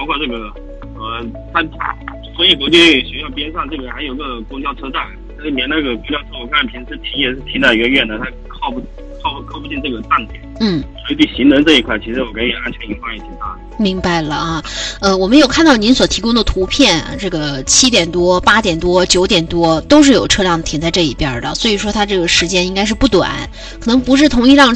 括这个它遵义国际学校边上这个还有个公交车站，连那个公交车我看平时停也是停得远远的，它靠不近这个站点。所以对行人这一块，其实我感觉安全隐患也挺大的。 明白了啊，我们有看到您所提供的图片，这个7点多、8点多、9点多都是有车辆停在这一边的，所以说它这个时间应该是不短，可能不是同一辆